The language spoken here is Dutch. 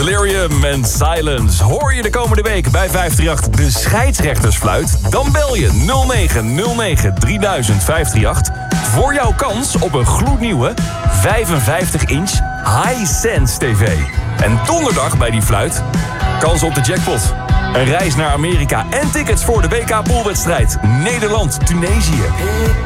Delirium en Silence. Hoor je de komende week bij 538 de scheidsrechtersfluit? Dan bel je 0909 3000 538 voor jouw kans op een gloednieuwe 55-inch Hisense TV. En donderdag bij die fluit kans op de jackpot. Een reis naar Amerika en tickets voor de WK-poolwedstrijd Nederland-Tunesië.